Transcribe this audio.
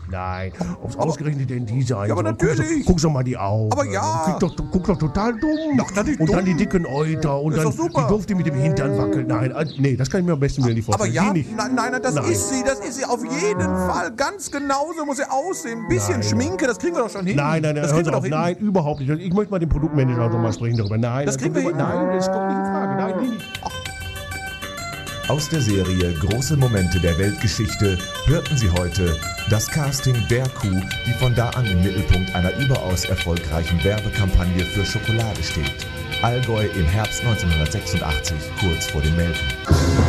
Nein, ob's ausgerechnet denn die sein Ja, aber soll. natürlich. Guck doch mal die Augen. Aber ja. Guck doch total dumm. Doch, das ist und dumm. dann die dicken Euter und Das dann ist doch super. die Doof, die mit dem Hintern wackelt. Nein, nee, das kann ich mir am besten Willen nicht Aber vorstellen. ja, Die nicht. nein, das Nein. ist sie auf jeden Fall. Ganz genauso muss sie aussehen. Ein bisschen Nein. Schminke, das kriegen wir doch schon hin. Nein, das hören kriegen Sie wir doch auf. hin. Nein, überhaupt nicht. Ich möchte mal den Produktmanager noch mal sprechen darüber. Nein, Das kriegen wir hin. Nein, das kommt nicht in Frage. Nein, die nicht. Aus der Serie Große Momente der Weltgeschichte hörten Sie heute das Casting der Kuh, die von da an im Mittelpunkt einer überaus erfolgreichen Werbekampagne für Schokolade steht. Allgäu im Herbst 1986, kurz vor dem Melken.